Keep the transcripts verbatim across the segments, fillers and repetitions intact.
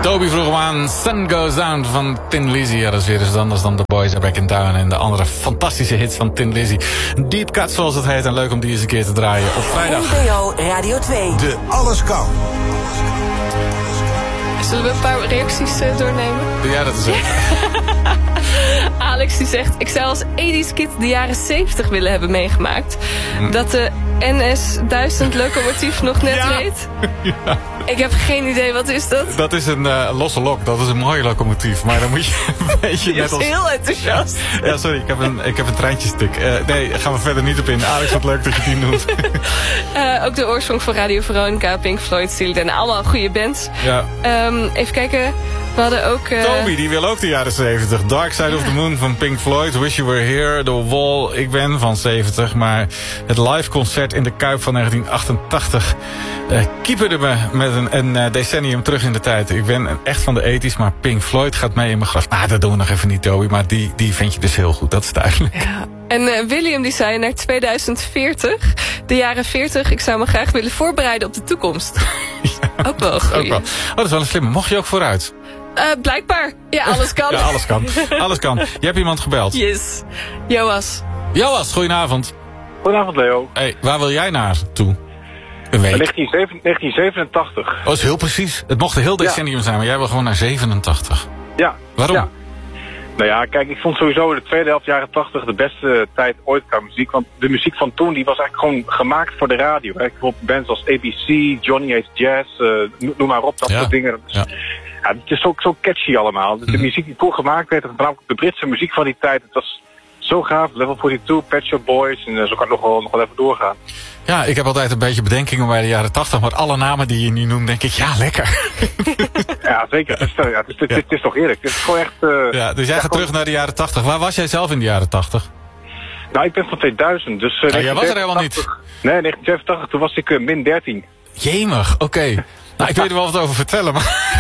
Toby vroeg hem aan, Sun Goes Down van Tin Lizzy. Ja, dat is weer eens anders dan The Boys Are Back in Town en de andere fantastische hits van Tin Lizzy. Deep Cut zoals het heet en leuk om die eens een keer te draaien op vrijdag. N P O Radio twee. De Alles Kan. Zullen we een paar reacties uh, doornemen? Ja, dat is het. Alex die zegt, ik zou als tachtiger kid de jaren zeventig willen hebben meegemaakt. Hm. Dat de N S duizend locomotief nog net ja. reed. Ja. Ik heb geen idee, wat is dat? Dat is een uh, losse lok, dat is een mooie locomotief. Maar dan moet je een beetje je net als... is heel enthousiast. Ja, ja, sorry, ik heb een, ik heb een treintjestuk. Uh, nee, daar gaan we verder niet op in. Alex, wat leuk dat je die noemt. uh, ook de oorsprong van Radio Veronica, Pink Floyd, Steely Dan. Allemaal goede bands. Ja. Um, even kijken... We hadden ook... Uh... Toby, die wil ook de jaren zeventig. Dark Side of the Moon van Pink Floyd. Wish You Were Here, The Wall. Ik ben van zeventig. Maar het live concert in de Kuip van negentien achtentachtig... Uh, keeperde me met een, een uh, decennium terug in de tijd. Ik ben echt van de tachtiger, maar Pink Floyd gaat mee in mijn graf. Nou, dat doen we nog even niet, Toby. Maar die, die vind je dus heel goed, dat is duidelijk. Ja. En uh, William die zei naar tweeduizend veertig, de jaren veertig... ik zou me graag willen voorbereiden op de toekomst. Ja, ook wel goed. Oh, dat is wel een slimme. Mocht je ook vooruit? Uh, blijkbaar. Ja, alles kan. Ja, alles kan. Alles kan. Je hebt iemand gebeld. Yes. Joas. Joas, goedenavond. Goedenavond, Leo. Hey, waar wil jij naartoe? Een week. negentien zevenentachtig. Oh, dat is heel precies. Het mocht een heel decennium ja. zijn, maar jij wil gewoon naar zevenentachtig. Ja. Waarom? Ja. Nou ja, kijk, ik vond sowieso de tweede helft jaren tachtig de beste tijd ooit qua muziek. Want de muziek van toen, die was eigenlijk gewoon gemaakt voor de radio. Hè. Bijvoorbeeld bands als A B C, Johnny Ace Jazz, uh, noem maar op, dat ja. soort dingen. Dus, ja. Ja, het is zo, zo catchy allemaal. De, de mm. muziek die toen gemaakt werd, voornamelijk de Britse muziek van die tijd, het was zo gaaf. Level tweeënveertig, Pet Shop Boys, en uh, zo kan het nog wel, nog wel even doorgaan. Ja, ik heb altijd een beetje bedenkingen bij de jaren tachtig, maar alle namen die je nu noemt, denk ik, ja, lekker. Ja, zeker. Het is, ja, het is, het, ja. het is toch eerlijk. Het is gewoon echt... Uh, ja, dus jij ja, gaat gewoon... terug naar de jaren tachtig. Waar was jij zelf in de jaren tachtig? Nou, ik ben van tweeduizend, dus... Uh, ja, jij was er helemaal niet. Nee, negentien zevenentachtig, toen was ik uh, min dertien. Jemig, oké. Okay. Nou, ik weet er wel wat over vertellen, maar...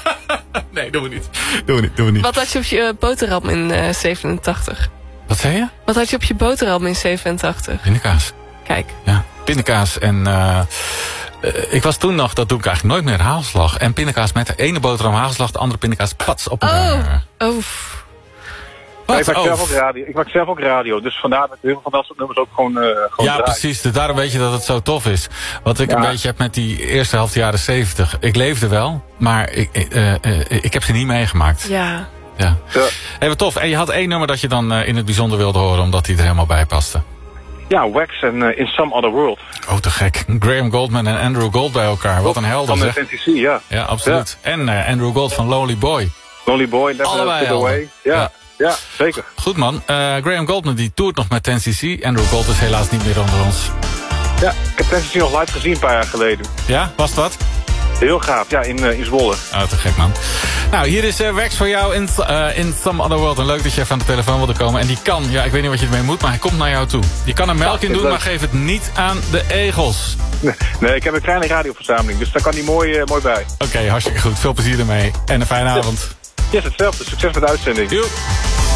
nee, doen we niet. Doen we niet, doen we niet. Wat had je op je uh, boterham in uh, zevenentachtig? Wat zei je? Wat had je op je boterham in zevenentachtig? Pindakaas. Kijk. Ja, pindakaas. En uh, uh, ik was toen nog, dat doe ik eigenlijk nooit meer, hagelslag. En pindakaas met de ene boterham hagelslag, de andere pindakaas pats op elkaar. Oh, oh. Ja, ik, maak zelf ook radio. ik maak zelf ook radio, dus vandaar dat heel veel van dat soort nummers ook gewoon, uh, gewoon Ja, draaien. precies. Dus daarom weet je dat het zo tof is. Wat ik ja. een beetje heb met die eerste helft jaren zeventig. Ik leefde wel, maar ik, uh, uh, ik heb ze niet meegemaakt. Ja. Ja. ja. Hey, wat tof. En je had één nummer dat je dan uh, in het bijzonder wilde horen, omdat die er helemaal bij paste. Ja, Wax en uh, In Some Other World. Oh, te gek. Graham Goldman en Andrew Gold bij elkaar. Wat een helden, zeg. Van de N T C, ja. Ja, absoluut. Ja. En uh, Andrew Gold van Lonely Boy. Lonely Boy, Never Slip Away. Ja. ja. Ja, zeker. Goed man. Uh, Graham Goldman die toert nog met ten C C. Andrew Gold is helaas niet meer onder ons. Ja, ik heb ten C C nog live gezien een paar jaar geleden. Ja, was dat? Heel gaaf, ja, in, uh, in Zwolle. Oh, te gek man. Nou, hier is uh, Wax voor jou in, uh, in Some Other World. En leuk dat je even aan de telefoon wilde komen. En die kan, ja, ik weet niet wat je ermee moet, maar hij komt naar jou toe. Je kan er melk in doen, leuk. Maar geef het niet aan de egels. Nee, nee, ik heb een kleine radioverzameling, dus daar kan hij mooi, uh, mooi bij. Oké, okay, hartstikke goed. Veel plezier ermee. En een fijne avond. Yes, hetzelfde. Succes met de uitzending. Joep.